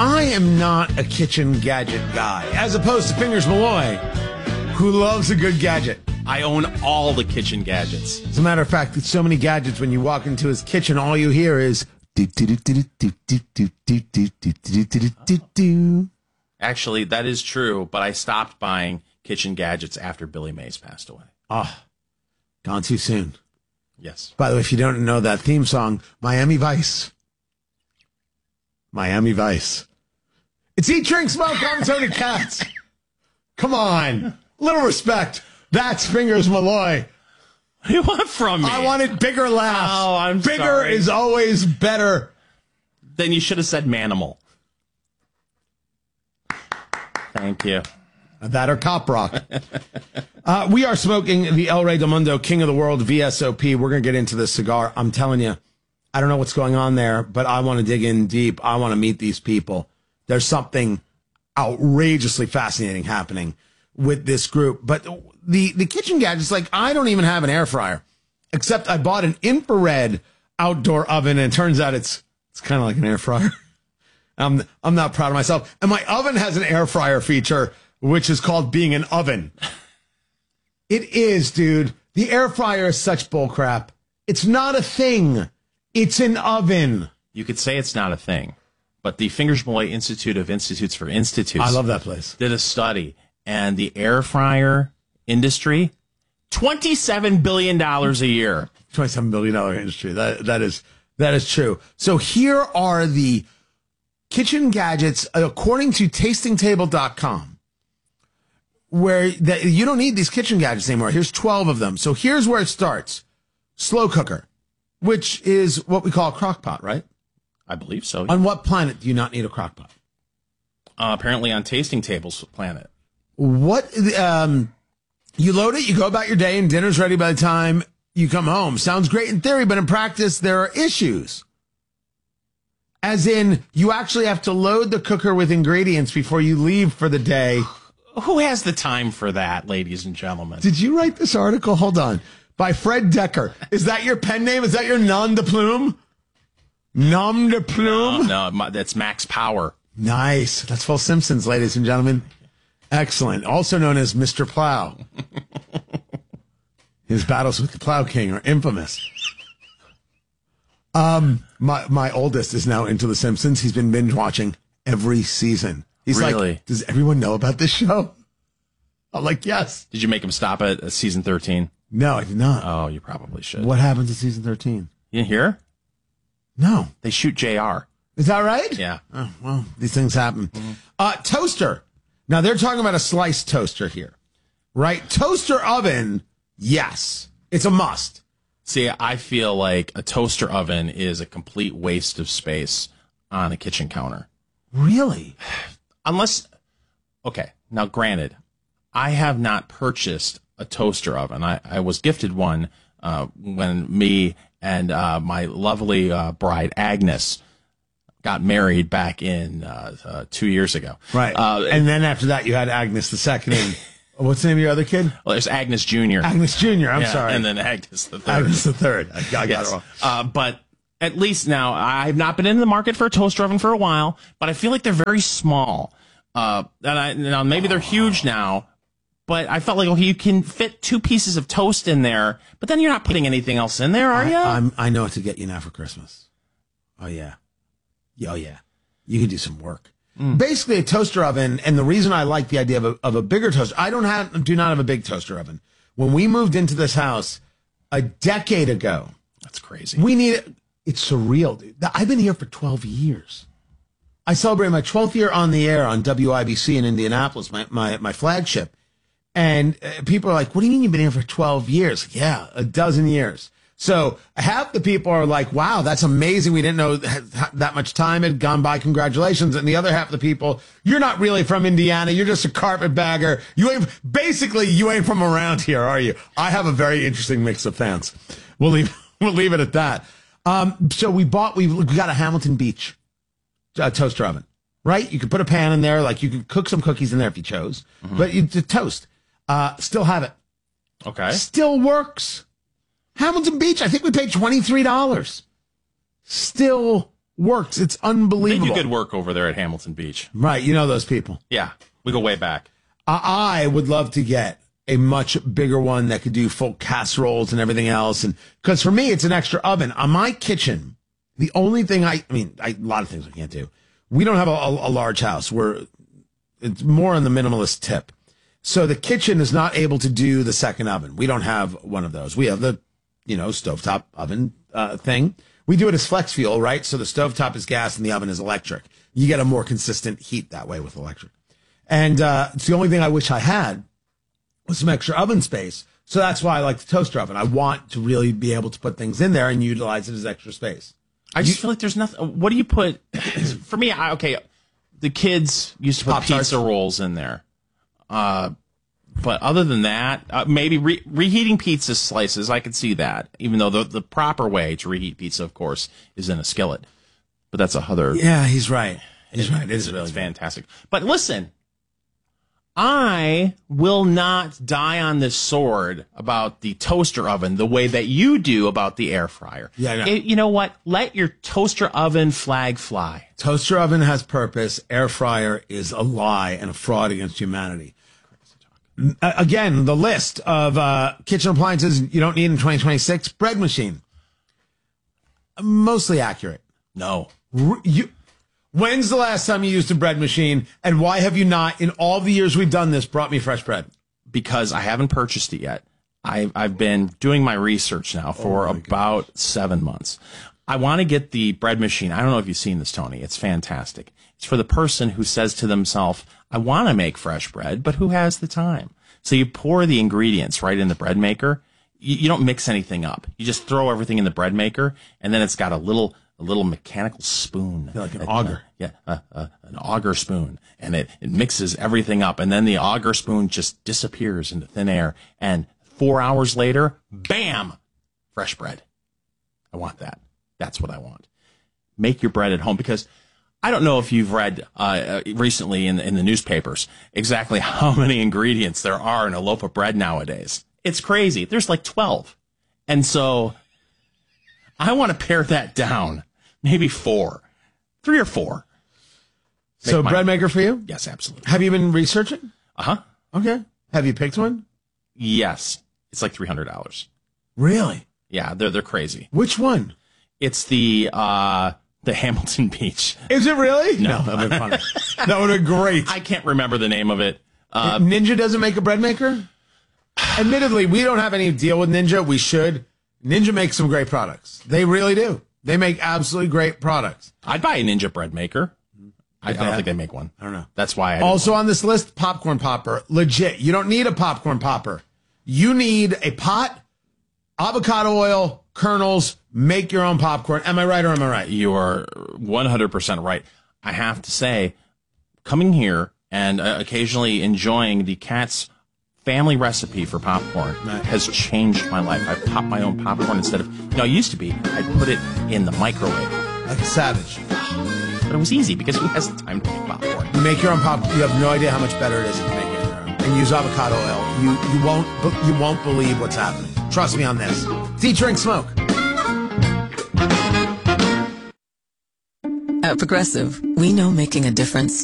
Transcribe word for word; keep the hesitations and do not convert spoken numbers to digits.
I am not a kitchen gadget guy, as opposed to Fingers Malloy, who loves a good gadget. I own all the kitchen gadgets. As a matter of fact, there's so many gadgets, when you walk into his kitchen, all you hear is... Actually, that is true, but I stopped buying kitchen gadgets after Billy Mays passed away. Oh, gone too soon. Yes. By the way, if you don't know that theme song, Miami Vice. Miami Vice. It's Eat, Drink, Smoke. I'm Tony Katz. Come on. Little respect. That's Fingers Malloy. What do you want from me? I wanted bigger laughs. Oh, I'm Bigger sorry. is always better. Then you should have said Manimal. Thank you. That or Cop Rock. uh, we are smoking the El Rey del Mundo King of the World V S O P. We're going to get into this cigar. I'm telling you, I don't know what's going on there, but I want to dig in deep. I want to meet these people. There's something outrageously fascinating happening with this group. But the, the kitchen gadgets, like, I don't even have an air fryer, except I bought an infrared outdoor oven, and it turns out it's it's kind of like an air fryer. I'm I'm not proud of myself. And my oven has an air fryer feature, which is called being an oven. It is, dude. The air fryer is such bullcrap. It's not a thing. It's an oven. You could say it's not a thing, but the Fingers Malloy Institute of Institutes for Institutes. I love that place. Did a study, and the air fryer industry, twenty-seven billion dollars a year. twenty-seven billion dollars industry. That that is that is true. So here are the kitchen gadgets according to tasting table dot com, where that you don't need these kitchen gadgets anymore. Here's twelve of them. So here's where it starts. Slow cooker, which is what we call a crock pot, right? I believe so. On what planet do you not need a crock pot? Uh, apparently on Tasting Table's planet. What, um, you load it, you go about your day, and dinner's ready by the time you come home. Sounds great in theory, but in practice, there are issues. As in, you actually have to load the cooker with ingredients before you leave for the day. Who has the time for that, ladies and gentlemen? Did you write this article? Hold on. By Fred Decker. Is that your pen name? Is that your nom de plume? Nom de plume? No, no, that's Max Power. Nice. That's full Simpsons, ladies and gentlemen. Excellent. Also known as Mister Plow. His battles with the Plow King are infamous. Um, my my oldest is now into The Simpsons. He's been binge watching every season. He's Really? like, does everyone know about this show? I'm like, yes. Did you make him stop at uh, season thirteen? No, I did not. Oh, you probably should. What happens in season thirteen? You didn't hear? No. They shoot J R. Is that right? Yeah. Oh, well, these things happen. Mm-hmm. Uh, toaster. Now, they're talking about a sliced toaster here, right? Toaster oven, yes. It's a must. See, I feel like a toaster oven is a complete waste of space on a kitchen counter. Really? Unless, okay, now granted, I have not purchased a toaster oven. I, I was gifted one uh, when me and uh, my lovely uh, bride, Agnes, got married back in uh, uh, two years ago. Right. Uh, and then after that, you had Agnes the second. And what's the name of your other kid? Well, there's Agnes Junior Agnes Junior I'm yeah, sorry. And then Agnes the third. Agnes the third. I got, I got yes. it wrong. Uh, but at least now, I've not been in the market for a toaster oven for a while, but I feel like they're very small. Uh, and I, now maybe they're huge now, but I felt like, okay, you can fit two pieces of toast in there, but then you're not putting anything else in there, are you? I, I'm, I know what to get you now for Christmas. Oh, yeah. Oh, yeah. You can do some work. Mm. Basically, a toaster oven, and the reason I like the idea of a, of a bigger toaster, I don't have, do not have a big toaster oven. When we moved into this house a decade ago, that's crazy. We need it. It's surreal, dude. I've been here for twelve years. I celebrated my twelfth year on the air on W I B C in Indianapolis, my my, my flagship. And uh, people are like, what do you mean you've been here for twelve years? Yeah, a dozen years. So half the people are like, wow, that's amazing. We didn't know that, that much time had gone by. Congratulations. And the other half of the people, you're not really from Indiana. You're just a carpetbagger. You ain't, basically, you ain't from around here, are you? I have a very interesting mix of fans. We'll leave, we'll leave it at that. Um, so we bought, we got a Hamilton Beach uh, toaster oven, right? You could put a pan in there. Like you could cook some cookies in there if you chose, mm-hmm. but you to toast, uh, still have it. Okay. Still works. Hamilton Beach, I think we paid twenty-three dollars. Still works. It's They unbelievable. do good work over there at Hamilton Beach. Right. You know those people. Yeah, we go way back. I I would love to get a much bigger one that could do full casseroles and everything else. And because for me, it's an extra oven. On my kitchen, the only thing I, I mean, I, a lot of things I can't do. We don't have a, a, a large house. We're, it's more on the minimalist tip. So the kitchen is not able to do the second oven. We don't have one of those. We have the, you know, stovetop oven uh, thing. We do it as flex fuel, right? So the stovetop is gas and the oven is electric. You get a more consistent heat that way with electric. And uh, it's the only thing I wish I had with some extra oven space. So that's why I like the toaster oven. I want to really be able to put things in there and utilize it as extra space. I just you, feel like there's nothing. What do you put? For me, I, okay, the kids used to put Pop-Tarts. pizza rolls in there. Uh, but other than that, uh, maybe re- reheating pizza slices, I could see that. Even though the, the proper way to reheat pizza, of course, is in a skillet. But that's a other. Yeah, he's right. He's right. It is really it's fantastic. But listen. I will not die on this sword about the toaster oven the way that you do about the air fryer. Yeah, I know. It, you know what? Let your toaster oven flag fly. Toaster oven has purpose. Air fryer is a lie and a fraud against humanity. Uh, again, the list of uh, kitchen appliances you don't need in twenty twenty-six. Bread machine. Mostly accurate. No. R- you... When's the last time you used a bread machine, and why have you not, in all the years we've done this, brought me fresh bread? Because I haven't purchased it yet. I've, I've been doing my research now for oh about goodness. seven months. I want to get the bread machine. I don't know if you've seen this, Tony. It's fantastic. It's for the person who says to themselves, I want to make fresh bread, but who has the time? So you pour the ingredients right in the bread maker. You, you don't mix anything up. You just throw everything in the bread maker, and then it's got a little... a little mechanical spoon. Yeah, like an that, auger. Uh, yeah, uh, uh, an auger spoon. And it, it mixes everything up. And then the auger spoon just disappears into thin air. And four hours later, bam, fresh bread. I want that. That's what I want. Make your bread at home, because I don't know if you've read uh, recently in, in the newspapers exactly how many ingredients there are in a loaf of bread nowadays. It's crazy. There's like twelve. And so... I want to pare that down. Maybe four. Three or four. Make so my, bread maker for you? Yes, absolutely. Have you been researching? Uh-huh. Okay. Have you picked one? Yes. It's like three hundred dollars. Really? Yeah, they're they're crazy. Which one? It's the uh the Hamilton Beach. Is it really? No. That would be funny. That would be great. I can't remember the name of it. Uh, Ninja doesn't make a bread maker? Admittedly, we don't have any deal with Ninja. We should. Ninja makes some great products. They really do. They make absolutely great products. I'd buy a Ninja bread maker. I, I don't think they make one. I don't know. That's why I Also on this list, popcorn popper. Legit. You don't need a popcorn popper. You need a pot, avocado oil, kernels, make your own popcorn. Am I right or am I right? You are one hundred percent right. I have to say, coming here and uh, occasionally enjoying the Cat's family recipe for popcorn has changed my life. I pop my own popcorn instead of, you know, it used to be I'd put it in the microwave. Like a savage. But it was easy because who has the time to make popcorn? You make your own popcorn. You have no idea how much better it is if you make it on your own. And use avocado oil. You you won't you won't believe what's happening. Trust me on this. It's Eat, Drink, Smoke. At Progressive, we know making a difference